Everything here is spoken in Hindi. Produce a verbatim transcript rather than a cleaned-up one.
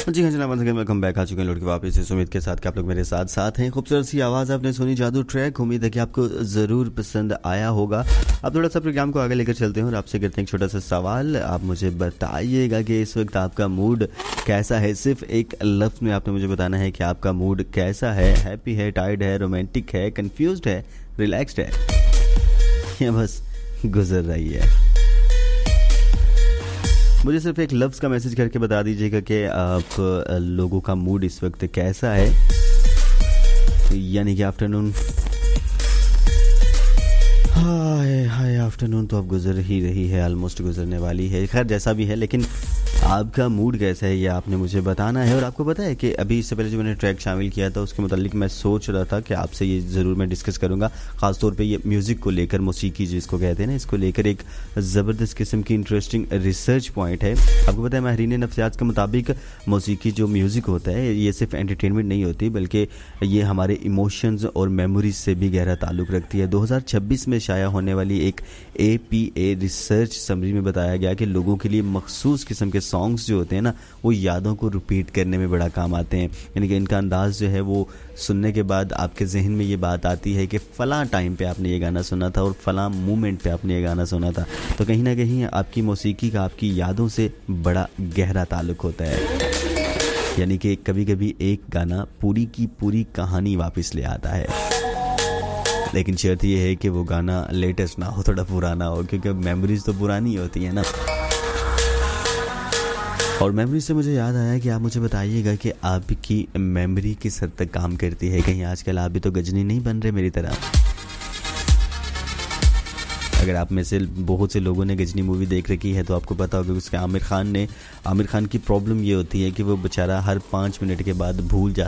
जी हाँ जनाब, वेलकम बैक। आ चुके हैं लौट के वापस इस उम्मीद के साथ कि आप लोग मेरे साथ साथ हैं। खूबसूरत सी आवाज़ आपने सुनी, जादू ट्रैक। उम्मीद है कि आपको ज़रूर पसंद आया होगा। अब थोड़ा सा प्रोग्राम को आगे लेकर चलते हैं और आपसे करते हैं एक छोटा सा सवाल। आप मुझे बताइएगा कि इस वक्त आपका मूड कैसा है। सिर्फ एक लफ्ज़ में आपने मुझे बताना है कि आपका मूड कैसा है। हैप्पी है, टायर्ड है, रोमांटिक है, कन्फ्यूज्ड है, रिलैक्स्ड है, या बस गुजर रही है। मुझे सिर्फ एक लफ्ज़ का मैसेज करके बता दीजिएगा कि आप लोगों का मूड इस वक्त कैसा है। यानी कि आफ्टरनून, हाय हाय आफ्टरनून तो अब गुजर ही रही है, ऑलमोस्ट गुजरने वाली है। खैर जैसा भी है, लेकिन आपका मूड कैसा है ये आपने मुझे बताना है। और आपको पता है कि अभी इससे पहले जो मैंने ट्रैक शामिल किया था उसके मुतालिक मैं सोच रहा था कि आपसे ये ज़रूर मैं डिस्कस करूँगा, ख़ासतौर पे ये म्यूज़िक को लेकर, मौसीकी जिसको कहते हैं ना, इसको लेकर एक ज़बरदस्त किस्म की इंटरेस्टिंग रिसर्च पॉइंट है। आपको पता है माहिरीन नफ्सियात के मुताबिक मौसीकी जो म्यूज़िक होता है ये सिर्फ एंटरटेनमेंट नहीं होती, बल्कि ये हमारे इमोशंस और मेमोरीज से भी गहरा ताल्लुक़ रखती है। दो हज़ार छब्बीस में शाया होने वाली एक A P a research summary में बताया गया कि लोगों के लिए मखसूस किस्म के सॉन्ग्स जो होते हैं ना, वो यादों को रिपीट करने में बड़ा काम आते हैं। यानी कि इनका अंदाज़ जो है वो सुनने के बाद आपके जहन में ये बात आती है कि फ़लाँ टाइम पे आपने ये गाना सुना था और फ़लाँ मोमेंट पे आपने ये गाना सुना था। तो कहीं ना कहीं आपकी मौसीकी का आपकी यादों से बड़ा गहरा ताल्लुक़ होता है। यानी कि कभी कभी एक गाना पूरी की पूरी कहानी वापस ले आता है, लेकिन शर्त ये है कि वो गाना लेटेस्ट ना हो, थोड़ा पुराना हो, क्योंकि मेमोरीज तो पुरानी होती है ना। और मेमोरी से मुझे याद आया कि आप मुझे बताइएगा कि आपकी मेमोरी किस हद तक काम करती है। कहीं आजकल आप भी तो गजनी नहीं बन रहे मेरी तरह। अगर आप में से बहुत से लोगों ने गजनी मूवी देख रखी है तो आपको पता होगा कि उसके आमिर खान ने आमिर खान की प्रॉब्लम ये होती है कि वो बेचारा हर पाँच मिनट के बाद भूल जाता